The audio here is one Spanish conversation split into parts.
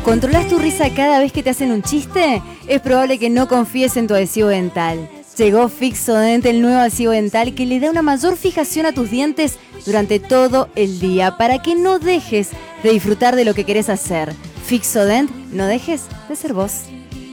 ¿Controlas tu risa cada vez que te hacen un chiste? Es probable que no confíes en tu adhesivo dental. Llegó Fixodent, el nuevo adhesivo dental que le da una mayor fijación a tus dientes durante todo el día para que no dejes de disfrutar de lo que querés hacer. Fixodent, no dejes de ser vos.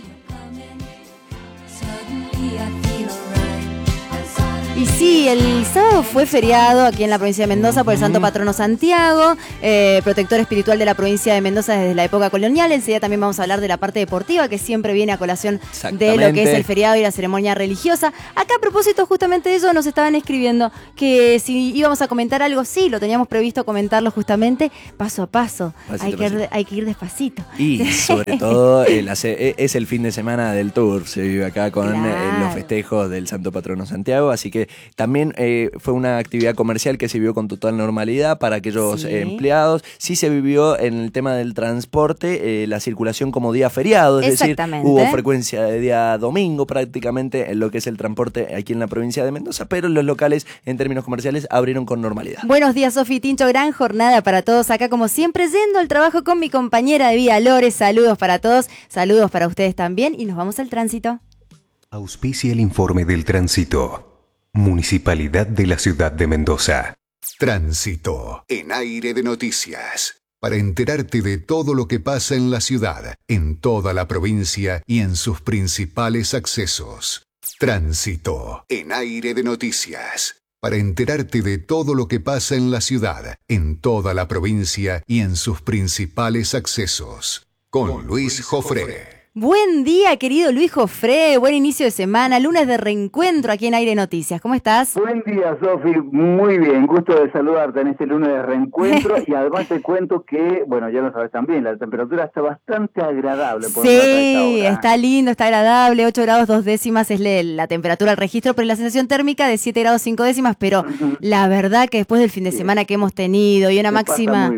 Y sí, el sábado fue feriado aquí en la provincia de Mendoza por el Santo Patrono Santiago, protector espiritual de la provincia de Mendoza desde la época colonial. Enseguida también vamos a hablar de la parte deportiva que siempre viene a colación de lo que es el feriado y la ceremonia religiosa. Acá a propósito justamente de ello nos estaban escribiendo que si íbamos a comentar algo, sí, lo teníamos previsto comentarlo justamente paso a paso. Hay que ir despacito. Y sobre todo es el fin de semana del tour, se vive acá con los festejos del Santo Patrono Santiago, así que también fue una actividad comercial que se vivió con total normalidad para aquellos empleados. Sí se vivió en el tema del transporte, la circulación como día feriado, es decir, hubo frecuencia de día domingo prácticamente en lo que es el transporte aquí en la provincia de Mendoza, pero los locales en términos comerciales abrieron con normalidad. Buenos días, Sofi Tincho, gran jornada para todos acá como siempre, yendo al trabajo con mi compañera de vida, Lore. Saludos para todos, saludos para ustedes también y nos vamos al tránsito. Auspicia el informe del tránsito. Municipalidad de la Ciudad de Mendoza. Tránsito en Aire de Noticias. Para enterarte de todo lo que pasa en la ciudad, en toda la provincia y en sus principales accesos. Tránsito en Aire de Noticias. Para enterarte de todo lo que pasa en la ciudad, en toda la provincia y en sus principales accesos. Con Luis Jofré. Buen día, querido Luis Jofré, buen inicio de semana, lunes de reencuentro aquí en Aire Noticias. ¿Cómo estás? Buen día, Sofi, muy bien, gusto de saludarte en este lunes de reencuentro y además te cuento que, bueno, ya lo sabes también, la temperatura está bastante agradable. Sí, está lindo, está agradable, 8 grados 2 décimas es la temperatura al registro, pero la sensación térmica de 7 grados 5 décimas, pero la verdad que después del fin de semana que hemos tenido y una máxima,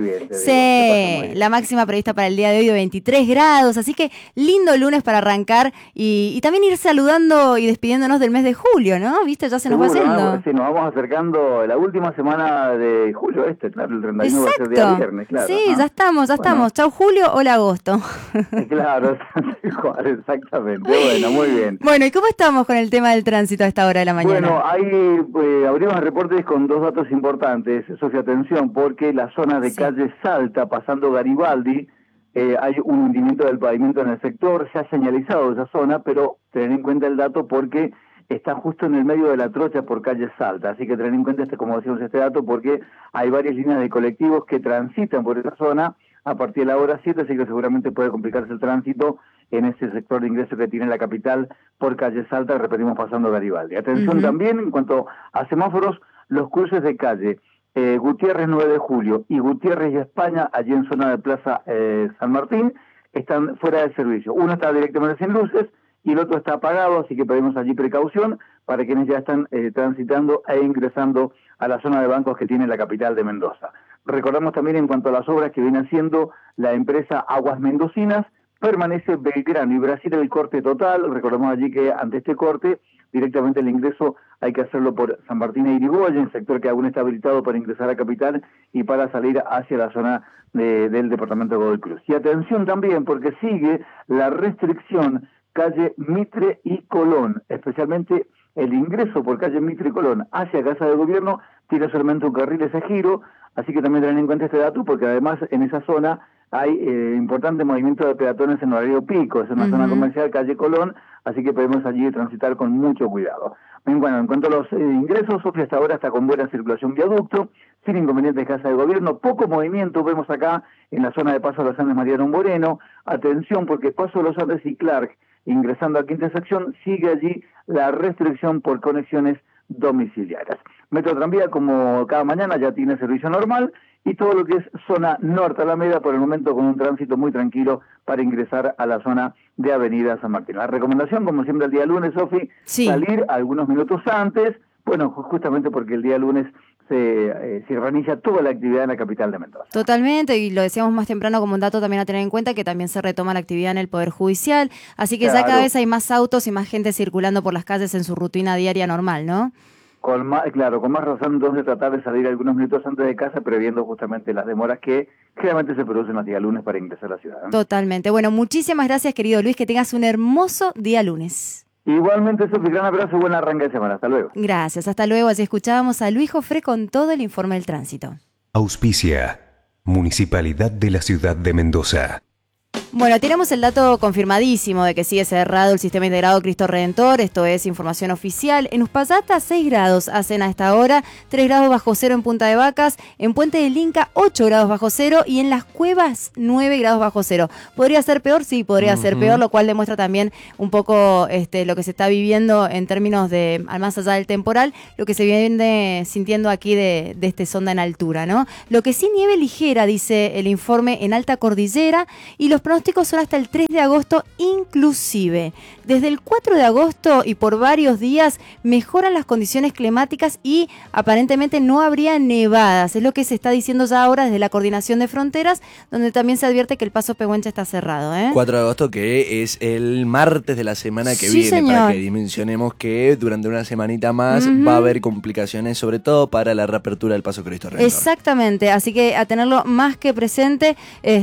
la máxima prevista para el día de hoy de 23 grados, así que lindo lunes para arrancar y también ir saludando y despidiéndonos del mes de julio, ¿no? ¿Viste? Ya se nos va haciendo. Sí, nos vamos acercando la última semana de julio claro, el 31 va a ser día viernes, claro. Sí, ya estamos. Chau Julio, hola agosto. Claro, exactamente. Bueno, muy bien. Bueno, ¿y cómo estamos con el tema del tránsito a esta hora de la mañana? Bueno, ahí abrimos reportes con dos datos importantes, Sofía, atención, porque la zona de calle Salta, pasando Garibaldi, hay un hundimiento del pavimento en el sector, se ha señalizado esa zona, pero tener en cuenta el dato porque está justo en el medio de la trocha por calle Salta, así que tener en cuenta, como decimos, este dato porque hay varias líneas de colectivos que transitan por esa zona a partir de la hora 7, así que seguramente puede complicarse el tránsito en ese sector de ingreso que tiene la capital por calle Salta, repetimos, pasando Garibaldi. Atención también en cuanto a semáforos, los cruces de calle Gutiérrez 9 de Julio y Gutiérrez y España, allí en zona de Plaza San Martín, están fuera de servicio. Uno está directamente sin luces y el otro está apagado, así que pedimos allí precaución para quienes ya están transitando e ingresando a la zona de bancos que tiene la capital de Mendoza. Recordamos también en cuanto a las obras que viene haciendo la empresa Aguas Mendocinas, permanece Belgrano y Brasil el corte total. Recordamos allí que ante este corte, directamente el ingreso hay que hacerlo por San Martín e Irigoyen, sector que aún está habilitado para ingresar a capital y para salir hacia la zona del departamento de Godoy Cruz. Y atención también porque sigue la restricción calle Mitre y Colón, especialmente el ingreso por calle Mitre y Colón hacia Casa de Gobierno tiene solamente un carril ese giro, así que también tener en cuenta este dato porque además en esa zona hay importante movimiento de peatones en horario pico, es una zona comercial, calle Colón, así que podemos allí transitar con mucho cuidado. Bien, bueno, en cuanto a los ingresos, Sofía hasta ahora está con buena circulación viaducto, sin inconvenientes Casa de Gobierno, poco movimiento vemos acá en la zona de Paso de los Andes Mariano Moreno, atención porque Paso de los Andes y Clark, ingresando a quinta sección, sigue allí la restricción por conexiones domiciliarias. Metro Tranvía, como cada mañana, ya tiene servicio normal y todo lo que es zona norte Alameda, por el momento con un tránsito muy tranquilo para ingresar a la zona de Avenida San Martín. La recomendación, como siempre el día lunes, Sofi, salir algunos minutos antes, bueno, justamente porque el día lunes se reinicia toda la actividad en la capital de Mendoza. Totalmente, y lo decíamos más temprano como un dato también a tener en cuenta, que también se retoma la actividad en el Poder Judicial, así que ya cada vez hay más autos y más gente circulando por las calles en su rutina diaria normal, ¿no? Con más razón entonces tratar de salir algunos minutos antes de casa, previendo justamente las demoras que generalmente se producen los días lunes para ingresar a la ciudad. Totalmente. Bueno, muchísimas gracias, querido Luis, que tengas un hermoso día lunes. Igualmente, Sofi, gran abrazo, buen arranque de semana. Hasta luego. Gracias, hasta luego. Así escuchábamos a Luis Jofré con todo el informe del tránsito. Auspicia, Municipalidad de la Ciudad de Mendoza. Bueno, tenemos el dato confirmadísimo de que sigue cerrado el sistema integrado Cristo Redentor, esto es información oficial. En Uspallata 6 grados hacen a esta hora, 3 grados bajo cero en Punta de Vacas, en Puente del Inca 8 grados bajo cero y en Las Cuevas 9 grados bajo cero. ¿Podría ser peor? Sí, podría ser peor, lo cual demuestra también un poco lo que se está viviendo en términos de, al más allá del temporal, lo que se viene sintiendo aquí de este sonda en altura, ¿no? Lo que sí, nieve ligera, dice el informe, en alta cordillera, y los pronósticos son hasta el 3 de agosto inclusive. Desde el 4 de agosto y por varios días mejoran las condiciones climáticas y aparentemente no habría nevadas. Es lo que se está diciendo ya ahora desde la Coordinación de Fronteras, donde también se advierte que el paso Pehuenche está cerrado. 4 de agosto, que es el martes de la semana que viene, señor. Para que dimensionemos que durante una semanita más va a haber complicaciones, sobre todo para la reapertura del paso Cristo Redentor. Exactamente, así que a tenerlo más que presente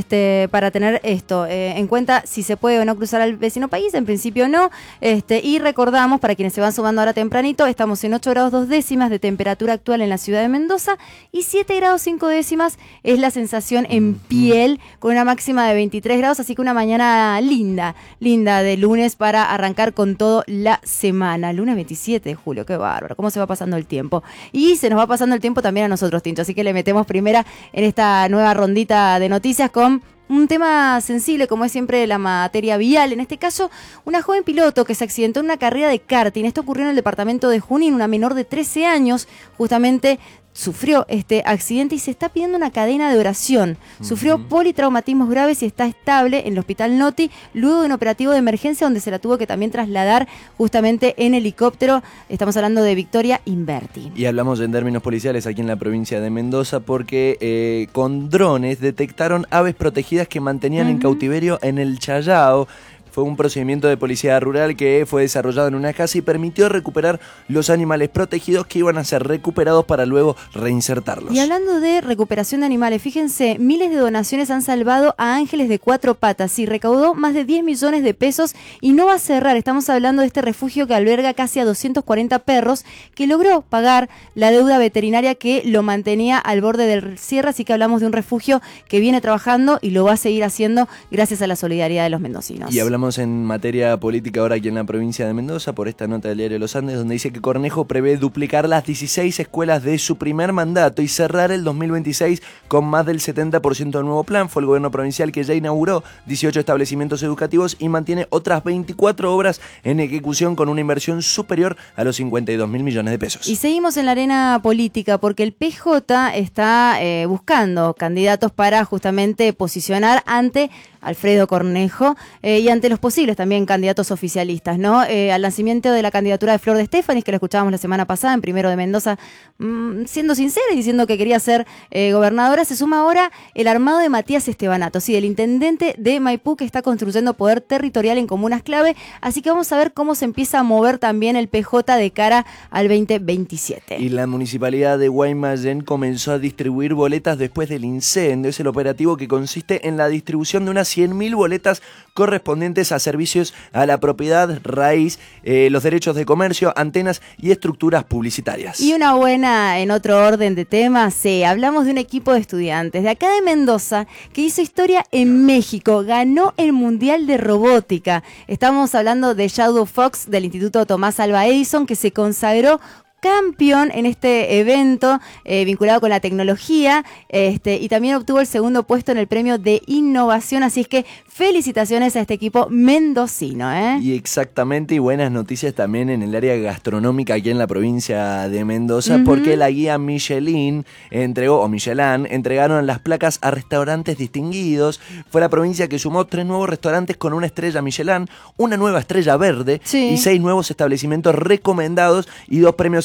para tener esto en cuenta, si se puede o no cruzar al vecino país. En principio no, y recordamos, para quienes se van sumando ahora tempranito, estamos en 8 grados 2 décimas de temperatura actual en la ciudad de Mendoza y 7 grados 5 décimas es la sensación en piel, con una máxima de 23 grados, así que una mañana linda de lunes para arrancar con todo la semana. Lunes 27 de julio, qué bárbaro, cómo se va pasando el tiempo. Y se nos va pasando el tiempo también a nosotros, Tincho, así que le metemos primera en esta nueva rondita de noticias con un tema sensible, como es siempre la materia vial. En este caso, una joven piloto que se accidentó en una carrera de karting. Esto ocurrió en el departamento de Junín. Una menor de 13 años justamente sufrió este accidente y se está pidiendo una cadena de oración. Sufrió politraumatismos graves y está estable en el Hospital Noti luego de un operativo de emergencia donde se la tuvo que también trasladar justamente en helicóptero. Estamos hablando de Victoria Inverti. Y hablamos en términos policiales aquí en la provincia de Mendoza porque con drones detectaron aves protegidas que mantenían en cautiverio en el Chayao. Fue un procedimiento de policía rural que fue desarrollado en una casa y permitió recuperar los animales protegidos que iban a ser recuperados para luego reinsertarlos. Y hablando de recuperación de animales, fíjense, miles de donaciones han salvado a ángeles de 4 patas y recaudó más de 10 millones de pesos y no va a cerrar. Estamos hablando de este refugio que alberga casi a 240 perros que logró pagar la deuda veterinaria que lo mantenía al borde del cierre, así que hablamos de un refugio que viene trabajando y lo va a seguir haciendo gracias a la solidaridad de los mendocinos. Y hablamos en materia política ahora aquí en la provincia de Mendoza por esta nota del diario Los Andes, donde dice que Cornejo prevé duplicar las 16 escuelas de su primer mandato y cerrar el 2026 con más del 70% del nuevo plan. Fue el gobierno provincial que ya inauguró 18 establecimientos educativos y mantiene otras 24 obras en ejecución con una inversión superior a los 52.000 millones de pesos. Y seguimos en la arena política porque el PJ está buscando candidatos para justamente posicionar ante Alfredo Cornejo y ante los posibles también candidatos oficialistas, ¿no? Al nacimiento de la candidatura de Flor de Estefanis, que la escuchábamos la semana pasada en Primero de Mendoza, siendo sincera y diciendo que quería ser gobernadora, se suma ahora el armado de Matías Estebanato, sí, el intendente de Maipú, que está construyendo poder territorial en comunas clave, así que vamos a ver cómo se empieza a mover también el PJ de cara al 2027. Y la municipalidad de Guaymallén comenzó a distribuir boletas después del incendio. Es el operativo que consiste en la distribución de unas 100.000 boletas correspondientes a servicios a la propiedad raíz, los derechos de comercio, antenas y estructuras publicitarias. Y una buena en otro orden de temas, sí, hablamos de un equipo de estudiantes de acá de Mendoza que hizo historia en México, ganó el Mundial de Robótica. Estamos hablando de Shadow Fox del Instituto Tomás Alva Edison, que se consagró campeón en este evento vinculado con la tecnología y también obtuvo el segundo puesto en el premio de innovación, así es que felicitaciones a este equipo mendocino. Y exactamente, y buenas noticias también en el área gastronómica aquí en la provincia de Mendoza, porque la guía Michelin entregaron las placas a restaurantes distinguidos. Fue la provincia que sumó 3 nuevos restaurantes con una estrella Michelin, una nueva estrella verde y 6 nuevos establecimientos recomendados y 2 premios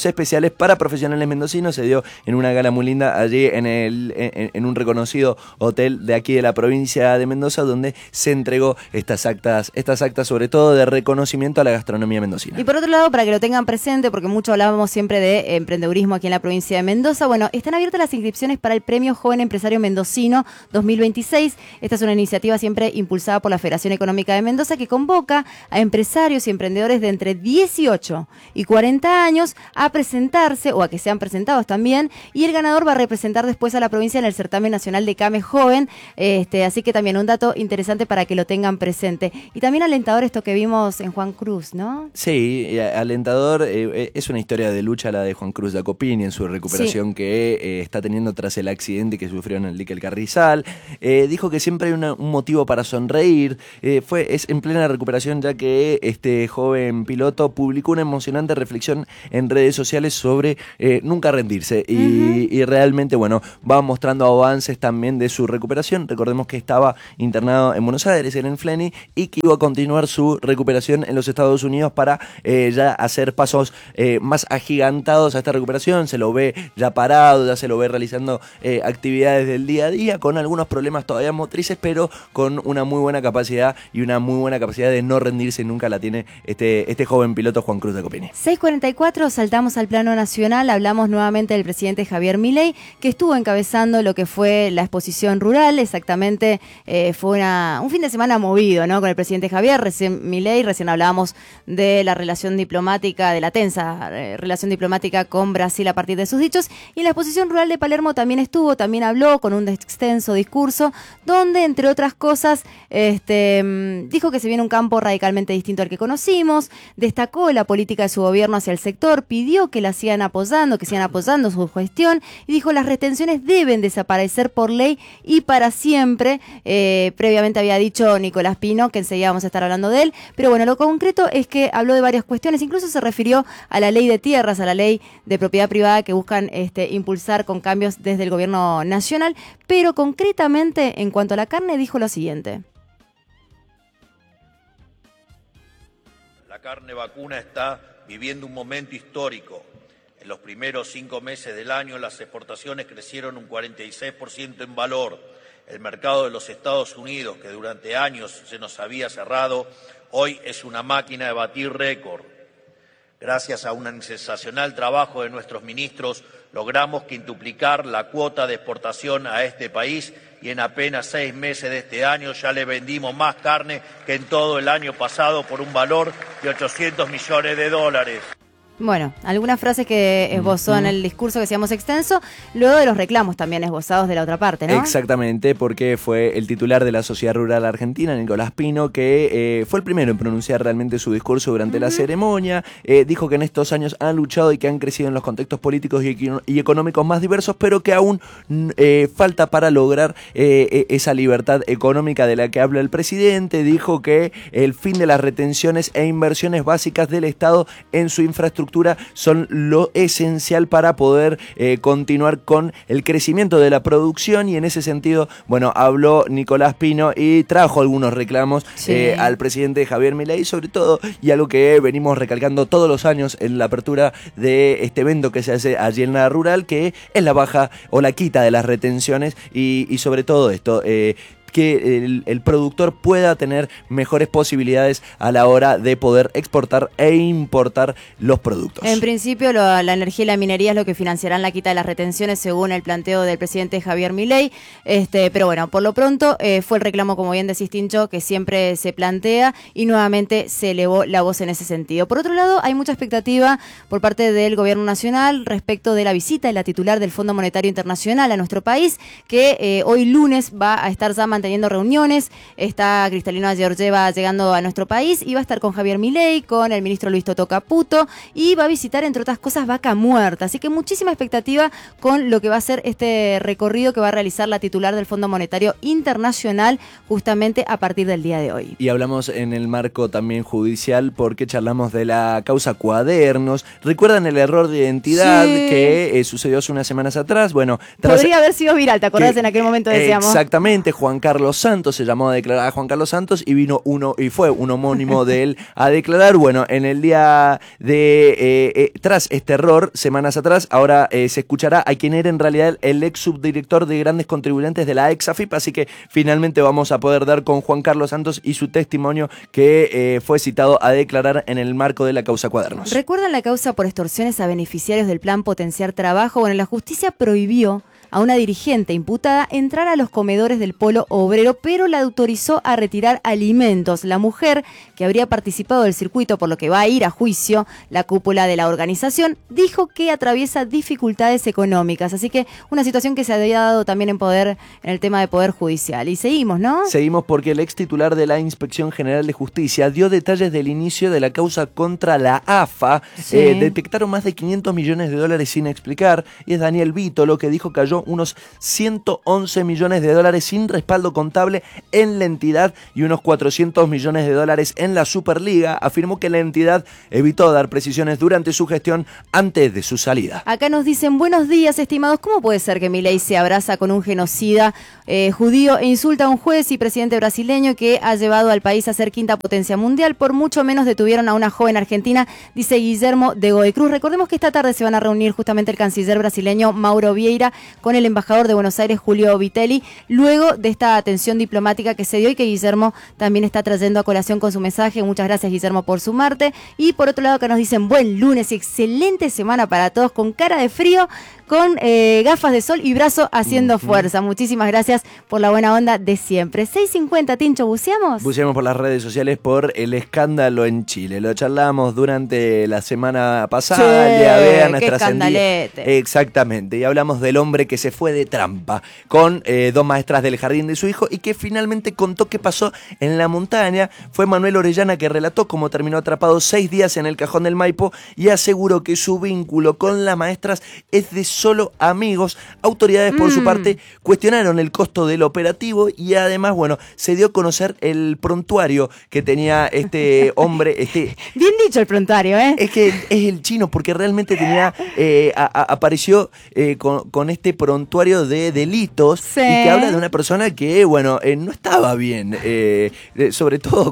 beneficios especiales para profesionales mendocinos. Se dio en una gala muy linda allí en un reconocido hotel de aquí de la provincia de Mendoza, donde se entregó estas actas sobre todo de reconocimiento a la gastronomía mendocina. Y por otro lado, para que lo tengan presente, porque mucho hablábamos siempre de emprendedurismo aquí en la provincia de Mendoza, bueno, están abiertas las inscripciones para el Premio Joven Empresario Mendocino 2026. Esta es una iniciativa siempre impulsada por la Federación Económica de Mendoza, que convoca a empresarios y emprendedores de entre 18 y 40 años a presentarse, o a que sean presentados también, y el ganador va a representar después a la provincia en el Certamen Nacional de Came Joven, así que también un dato interesante para que lo tengan presente. Y también alentador esto que vimos en Juan Cruz, ¿no? Sí, alentador, es una historia de lucha la de Juan Cruz Jacopini en su recuperación que está teniendo tras el accidente que sufrió en el dique El Carrizal. Dijo que siempre hay un motivo para sonreír. Es en plena recuperación, ya que este joven piloto publicó una emocionante reflexión en redes sociales sobre nunca rendirse y realmente, bueno, va mostrando avances también de su recuperación. Recordemos que estaba internado en Buenos Aires, en el Fleni, y que iba a continuar su recuperación en los Estados Unidos para ya hacer pasos más agigantados a esta recuperación. Se lo ve ya parado, ya se lo ve realizando actividades del día a día, con algunos problemas todavía motrices, pero con una muy buena capacidad y una muy buena capacidad de no rendirse. Nunca la tiene este joven piloto Juan Cruz Jacopini. 6:44, saltamos al plano nacional, hablamos nuevamente del presidente Javier Milei, que estuvo encabezando lo que fue la exposición rural. Exactamente, fue un fin de semana movido, ¿no? Con el presidente Javier, Milei, recién hablábamos de la relación diplomática, de la tensa relación diplomática con Brasil a partir de sus dichos, y en la exposición rural de Palermo también habló con un extenso discurso, donde, entre otras cosas, dijo que se viene un campo radicalmente distinto al que conocimos, destacó la política de su gobierno hacia el sector, pidió que sigan apoyando su gestión, y dijo: las retenciones deben desaparecer por ley y para siempre. Previamente había dicho Nicolás Pino, que enseguida vamos a estar hablando de él, pero bueno, lo concreto es que habló de varias cuestiones, incluso se refirió a la ley de tierras, a la ley de propiedad privada que buscan impulsar con cambios desde el gobierno nacional, pero concretamente en cuanto a la carne dijo lo siguiente. La carne vacuna está viviendo un momento histórico. En los primeros 5 meses del año las exportaciones crecieron un 46% en valor. El mercado de los Estados Unidos, que durante años se nos había cerrado, hoy es una máquina de batir récord. Gracias a un sensacional trabajo de nuestros ministros, logramos quintuplicar la cuota de exportación a este país y en apenas 6 meses de este año ya le vendimos más carne que en todo el año pasado por un valor de $800 millones. Bueno, algunas frases que esbozó en el discurso que decíamos extenso, luego de los reclamos también esbozados de la otra parte, ¿no? Exactamente, porque fue el titular de la Sociedad Rural Argentina, Nicolás Pino, que fue el primero en pronunciar realmente su discurso durante la ceremonia. Dijo que en estos años han luchado y que han crecido en los contextos políticos y económicos más diversos, pero que aún falta para lograr esa libertad económica de la que habla el presidente. Dijo que el fin de las retenciones e inversiones básicas del Estado en su infraestructura son lo esencial para poder continuar con el crecimiento de la producción, y en ese sentido, bueno, habló Nicolás Pino y trajo algunos reclamos al presidente Javier Milei, sobre todo, y algo que venimos recalcando todos los años en la apertura de este evento que se hace allí en la rural, que es la baja o la quita de las retenciones y sobre todo esto, que el productor pueda tener mejores posibilidades a la hora de poder exportar e importar los productos. En principio, la energía y la minería es lo que financiarán la quita de las retenciones, según el planteo del presidente Javier Milei. Pero bueno, por lo pronto fue el reclamo, como bien decís, Tincho, que siempre se plantea, y nuevamente se elevó la voz en ese sentido. Por otro lado, hay mucha expectativa por parte del gobierno nacional respecto de la visita de la titular del Fondo Monetario Internacional a nuestro país, que hoy lunes va a estar ya teniendo reuniones. Está Cristalina Georgieva llegando a nuestro país y va a estar con Javier Milei, con el ministro Luis Toto Caputo, y va a visitar, entre otras cosas, Vaca Muerta. Así que muchísima expectativa con lo que va a ser este recorrido que va a realizar la titular del Fondo Monetario Internacional justamente a partir del día de hoy. Y hablamos en el marco también judicial, porque charlamos de la causa Cuadernos. ¿Recuerdan el error de identidad que sucedió hace unas semanas atrás? Bueno, podría haber sido viral, ¿te acordás? En aquel momento decíamos. Exactamente, Juan Carlos Carlos Santos, se llamó a declarar a Juan Carlos Santos y fue un homónimo de él a declarar. Bueno, en el día de tras este error, semanas atrás, ahora se escuchará a quien era en realidad el ex subdirector de grandes contribuyentes de la ex-AFIP, así que finalmente vamos a poder dar con Juan Carlos Santos y su testimonio que fue citado a declarar en el marco de la causa Cuadernos. ¿Recuerdan la causa por extorsiones a beneficiarios del plan Potenciar Trabajo? Bueno, la justicia prohibió a una dirigente imputada entrar a los comedores del Polo Obrero, pero la autorizó a retirar alimentos. La mujer, que habría participado del circuito, por lo que va a ir a juicio, la cúpula de la organización, dijo que atraviesa dificultades económicas. Así que una situación que se había dado también en el tema de Poder Judicial. Y seguimos, ¿no? Seguimos porque el ex titular de la Inspección General de Justicia dio detalles del inicio de la causa contra la AFA. Sí. Detectaron más de 500 millones de dólares sin explicar, y es Daniel Vítolo que dijo que halló unos 111 millones de dólares sin respaldo contable en la entidad y unos 400 millones de dólares en la Superliga. Afirmó que la entidad evitó dar precisiones durante su gestión antes de su salida. Acá nos dicen, buenos días, estimados. ¿Cómo puede ser que Milei se abraza con un genocida judío e insulta a un juez y presidente brasileño que ha llevado al país a ser quinta potencia mundial? Por mucho menos detuvieron a una joven argentina, dice Guillermo de Goecruz. Recordemos que esta tarde se van a reunir justamente el canciller brasileño Mauro Vieira con el embajador de Buenos Aires, Julio Vitelli, luego de esta atención diplomática que se dio y que Guillermo también está trayendo a colación con su mensaje. Muchas gracias, Guillermo, por sumarte. Y por otro lado, acá nos dicen, buen lunes, excelente semana para todos, con cara de frío, con gafas de sol y brazo haciendo fuerza. Muchísimas gracias por la buena onda de siempre. 6:50, Tincho, ¿buceamos? Buceamos por las redes sociales por el escándalo en Chile. Lo charlamos durante la semana pasada, el día de Ana, qué escandalete. Exactamente, y hablamos del hombre que se fue de trampa con dos maestras del jardín de su hijo y que finalmente contó qué pasó en la montaña. Fue Manuel Orellana que relató cómo terminó atrapado 6 días en el cajón del Maipo y aseguró que su vínculo con las maestras es de solo amigos. Autoridades, por su parte, cuestionaron el costo del operativo y además, bueno, se dio a conocer el prontuario que tenía este hombre. Bien dicho el prontuario, ¿eh? Es que es el chino, porque realmente tenía apareció con este prontuario de delitos, sí, y que habla de una persona que, bueno, no estaba bien, sobre todo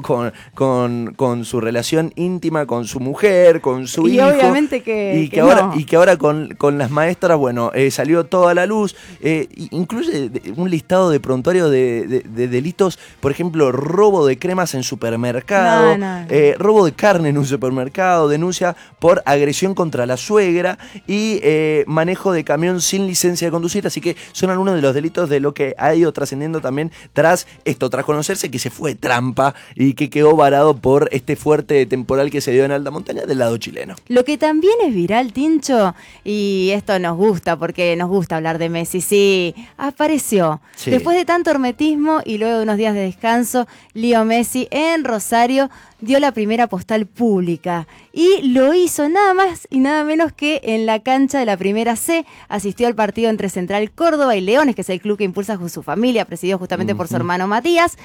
con su relación íntima con su mujer, con su hijo. Y obviamente que ahora con las maestras, bueno, salió toda a la luz. Incluye un listado de prontuarios de delitos, por ejemplo, robo de cremas en supermercado, robo de carne en un supermercado, denuncia por agresión contra la suegra y manejo de camión sin licencia de conducir. Así que son algunos de los delitos de lo que ha ido trascendiendo también tras conocerse que se fue trampa y que quedó varado por este fuerte temporal que se dio en alta montaña del lado chileno. Lo que también es viral, Tincho, y esto nos gusta porque nos gusta hablar de Messi, sí, apareció. Sí. Después de tanto hermetismo y luego de unos días de descanso, Leo Messi en Rosario dio la primera postal pública y lo hizo nada más y nada menos que en la cancha de la Primera C. Asistió al partido entre Central Córdoba y Leones, que es el club que impulsa con su familia, presidido justamente por su hermano Matías,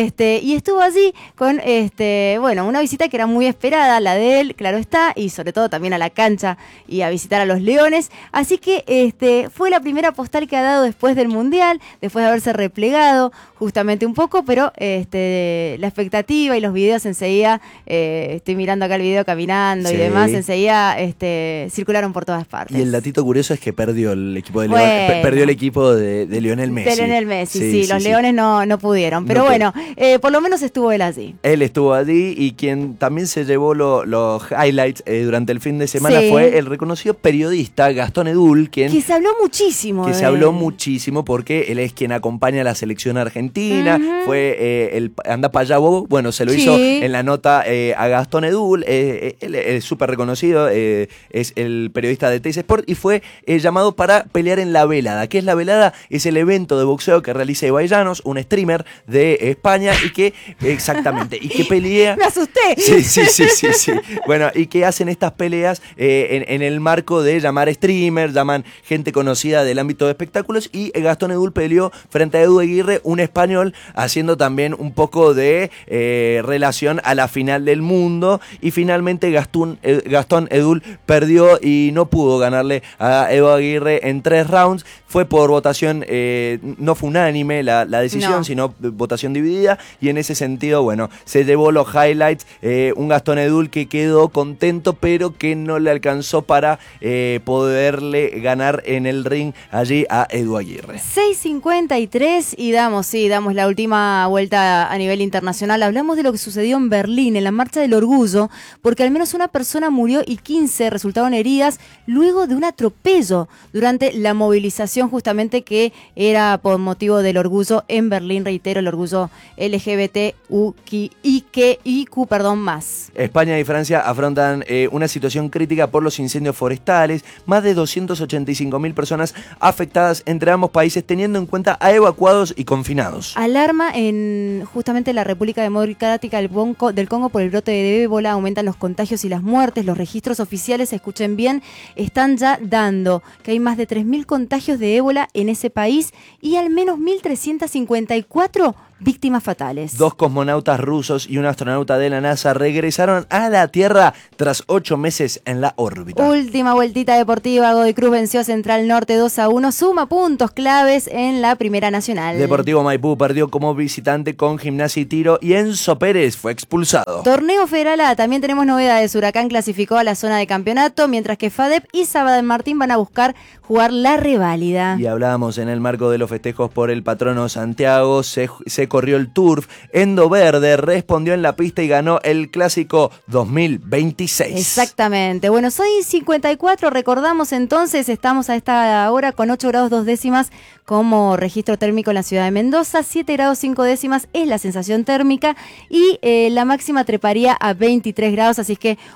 y estuvo allí con una visita que era muy esperada, la de él, claro está, y sobre todo también a la cancha y a visitar a los Leones. Así que fue la primera postal que ha dado después del Mundial, después de haberse replegado justamente un poco, pero la expectativa y los videos enseguida, estoy mirando acá el video caminando, sí, y demás, enseguida circularon por todas partes. Y el datito curioso es que perdió el equipo de Leones, perdió el equipo de Lionel Messi. De Lionel Messi, sí, los Leones no pudieron, pero bueno, por lo menos estuvo él allí. Él estuvo allí, y quien también se llevó los highlights durante el fin de semana fue el reconocido periodista Gastón Edul, que se habló muchísimo. Que se habló muchísimo porque él es quien acompaña a la selección argentina, fue el Anda pa' allá Bobo, bueno, se lo hizo en la nota a Gastón Edul, él es súper reconocido, es el periodista de Teis Sport y fue llamado para pelear en la velada. ¿Qué es la velada? Es el evento de boxeo que realiza Ibai Llanos, un streamer de España, y que, exactamente, y que pelea... ¡Me asusté! Sí. Bueno, y que hacen estas peleas en el marco de llamar streamers, llaman gente conocida del ámbito de espectáculos, y Gastón Edul peleó frente a Edu Aguirre, un español, haciendo también un poco de relación a la final del mundo y finalmente Gastón Edul perdió y no pudo ganarle a Evo Aguirre en 3 rounds. Fue por votación, no fue unánime la decisión, sino votación dividida, y en ese sentido, bueno, se llevó los highlights, un Gastón Edul que quedó contento, pero que no le alcanzó para poderle ganar en el ring allí a Edu Aguirre. 6:53 y damos la última vuelta a nivel internacional. Hablamos de lo que sucedió en Berlín, en la Marcha del Orgullo, porque al menos una persona murió y 15 resultaron heridas luego de un atropello durante la movilización justamente que era por motivo del orgullo en Berlín, reitero, el orgullo LGBTIQ+. España y Francia afrontan una situación crítica por los incendios forestales, más de 285.000 personas afectadas entre ambos países, teniendo en cuenta a evacuados y confinados. Alarma en justamente la República Democrática del Congo por el brote de ébola, aumentan los contagios y las muertes. Los registros oficiales, escuchen bien, están ya dando que hay más de 3.000 contagios de ébola en ese país y al menos 1.354 víctimas fatales. 2 cosmonautas rusos y un astronauta de la NASA regresaron a la Tierra tras 8 meses en la órbita. Última vueltita deportiva, Godoy Cruz venció a Central Norte 2-1, suma puntos claves en la Primera Nacional. Deportivo Maipú perdió como visitante con Gimnasia y Tiro y Enzo Pérez fue expulsado. Torneo Federal A, también tenemos novedades. Huracán clasificó a la zona de campeonato, mientras que FADEP y Sabadell Martín van a buscar jugar la reválida. Y hablábamos en el marco de los festejos por el patrono Santiago, se corrió el Turf. Endo Verde respondió en la pista y ganó el Clásico 2026. Exactamente. Bueno, soy 54, recordamos entonces, estamos a esta hora con 8 grados 2 décimas como registro térmico en la ciudad de Mendoza, 7 grados 5 décimas es la sensación térmica y la máxima treparía a 23 grados, así que